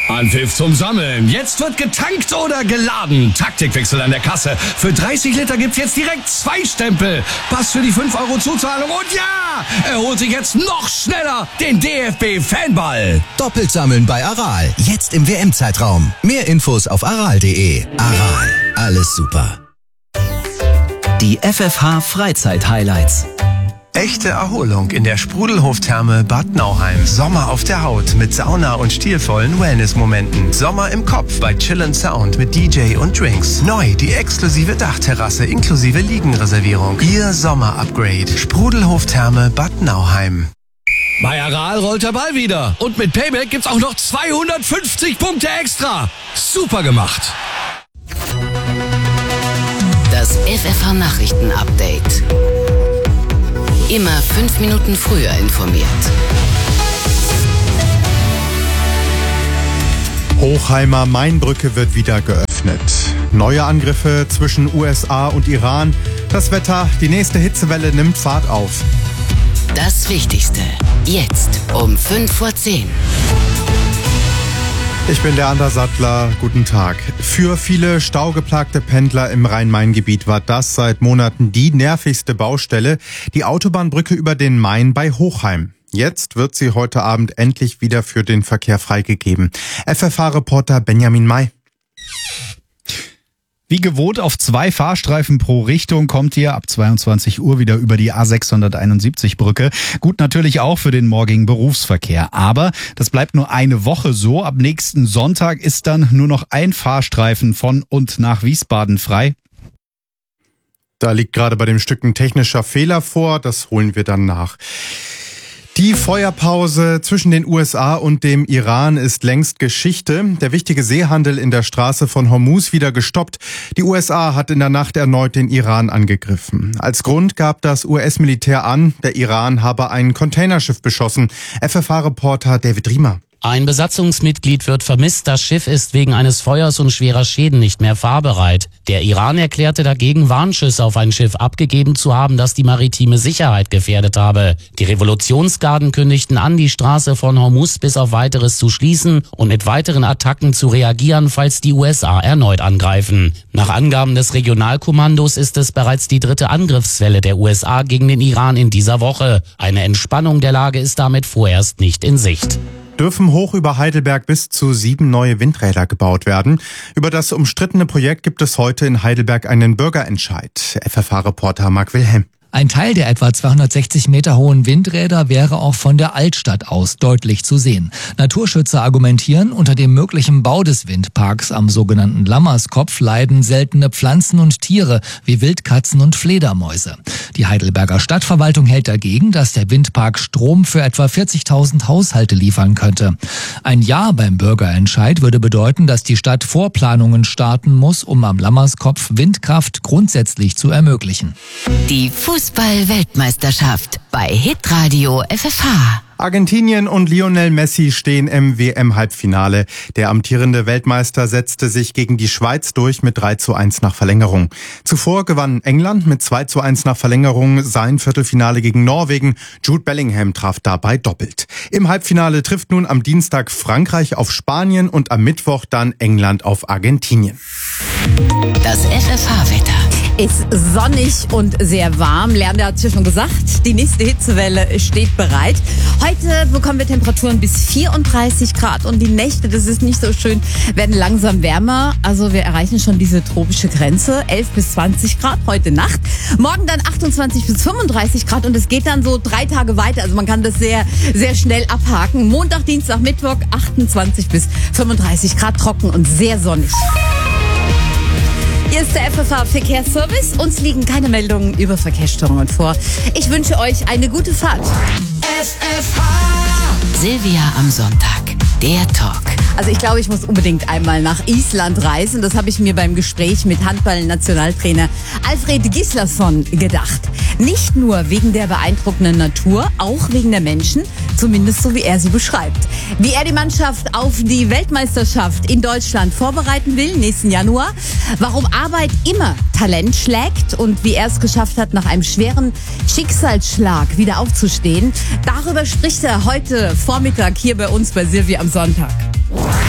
Anpfiff zum Sammeln. Jetzt wird getankt oder geladen. Taktikwechsel an der Kasse. Für 30 Liter gibt's jetzt direkt 2 Stempel. Pass für die 5 € Zuzahlung. Und ja, er holt sich jetzt noch schneller den DFB-Fanball. Doppelt sammeln bei Aral. Jetzt im WM-Zeitraum. Mehr Infos auf aral.de. Aral. Alles super. Die FFH Freizeit-Highlights. Echte Erholung in der Sprudelhof-Therme Bad Nauheim. Sommer auf der Haut mit Sauna und stilvollen Wellness-Momenten. Sommer im Kopf bei Chill & Sound mit DJ und Drinks. Neu die exklusive Dachterrasse inklusive Liegenreservierung. Ihr Sommer-Upgrade. Sprudelhof-Therme Bad Nauheim. Bei Aral rollt der Ball wieder. Und mit Payback gibt's auch noch 250 Punkte extra. Super gemacht. Das FFH Nachrichten-Update. Immer 5 Minuten früher informiert. Hochheimer Mainbrücke wird wieder geöffnet. Neue Angriffe zwischen USA und Iran. Das Wetter, die nächste Hitzewelle nimmt Fahrt auf. Das Wichtigste, jetzt um 5:10 Uhr. Ich bin der Ander Sattler, guten Tag. Für viele staugeplagte Pendler im Rhein-Main-Gebiet war das seit Monaten die nervigste Baustelle, die Autobahnbrücke über den Main bei Hochheim. Jetzt wird sie heute Abend endlich wieder für den Verkehr freigegeben. FFH-Reporter Benjamin May. Wie gewohnt auf 2 Fahrstreifen pro Richtung kommt ihr ab 22 Uhr wieder über die A671-Brücke. Gut, natürlich auch für den morgigen Berufsverkehr. Aber das bleibt nur eine Woche so. Ab nächsten Sonntag ist dann nur noch ein Fahrstreifen von und nach Wiesbaden frei. Da liegt gerade bei dem Stück ein technischer Fehler vor. Das holen wir dann nach. Die Feuerpause zwischen den USA und dem Iran ist längst Geschichte. Der wichtige Seehandel in der Straße von Hormuz wieder gestoppt. Die USA hat in der Nacht erneut den Iran angegriffen. Als Grund gab das US-Militär an, der Iran habe ein Containerschiff beschossen. FFH-Reporter David Riemer. Ein Besatzungsmitglied wird vermisst. Das Schiff ist wegen eines Feuers und schwerer Schäden nicht mehr fahrbereit. Der Iran erklärte dagegen, Warnschüsse auf ein Schiff abgegeben zu haben, das die maritime Sicherheit gefährdet habe. Die Revolutionsgarden kündigten an, die Straße von Hormuz bis auf Weiteres zu schließen und mit weiteren Attacken zu reagieren, falls die USA erneut angreifen. Nach Angaben des Regionalkommandos ist es bereits die 3. Angriffswelle der USA gegen den Iran in dieser Woche. Eine Entspannung der Lage ist damit vorerst nicht in Sicht. Dürfen hoch über Heidelberg bis zu 7 neue Windräder gebaut werden. Über das umstrittene Projekt gibt es heute in Heidelberg einen Bürgerentscheid. FFH-Reporter Marc Wilhelm. Ein Teil der etwa 260 Meter hohen Windräder wäre auch von der Altstadt aus deutlich zu sehen. Naturschützer argumentieren, unter dem möglichen Bau des Windparks am sogenannten Lammerskopf leiden seltene Pflanzen und Tiere wie Wildkatzen und Fledermäuse. Die Heidelberger Stadtverwaltung hält dagegen, dass der Windpark Strom für etwa 40.000 Haushalte liefern könnte. Ein Ja beim Bürgerentscheid würde bedeuten, dass die Stadt Vorplanungen starten muss, um am Lammerskopf Windkraft grundsätzlich zu ermöglichen. Die Fußball-Weltmeisterschaft bei Hitradio FFH. Argentinien und Lionel Messi stehen im WM-Halbfinale. Der amtierende Weltmeister setzte sich gegen die Schweiz durch mit 3:1 nach Verlängerung. Zuvor gewann England mit 2:1 nach Verlängerung sein Viertelfinale gegen Norwegen. Jude Bellingham traf dabei doppelt. Im Halbfinale trifft nun am Dienstag Frankreich auf Spanien und am Mittwoch dann England auf Argentinien. Das FFH-Wetter. Ist sonnig und sehr warm. Lerner hat es ja schon gesagt, die nächste Hitzewelle steht bereit. Heute bekommen wir Temperaturen bis 34 Grad und die Nächte, das ist nicht so schön, werden langsam wärmer. Also wir erreichen schon diese tropische Grenze, 11 bis 20 Grad heute Nacht. Morgen dann 28 bis 35 Grad und es geht dann so 3 Tage weiter. Also man kann das sehr, sehr schnell abhaken. Montag, Dienstag, Mittwoch 28 bis 35 Grad, trocken und sehr sonnig. Hier ist der FFH-Verkehrsservice. Uns liegen keine Meldungen über Verkehrsstörungen vor. Ich wünsche euch eine gute Fahrt. FFH. Silvia am Sonntag. Der Talk. Also ich glaube, ich muss unbedingt einmal nach Island reisen. Das habe ich mir beim Gespräch mit Handball-Nationaltrainer Alfred Gislason gedacht. Nicht nur wegen der beeindruckenden Natur, auch wegen der Menschen, zumindest so wie er sie beschreibt. Wie er die Mannschaft auf die Weltmeisterschaft in Deutschland vorbereiten will, nächsten Januar. Warum Arbeit immer Talent schlägt und wie er es geschafft hat, nach einem schweren Schicksalsschlag wieder aufzustehen. Darüber spricht er heute Vormittag hier bei uns bei Silvia am Sonntag.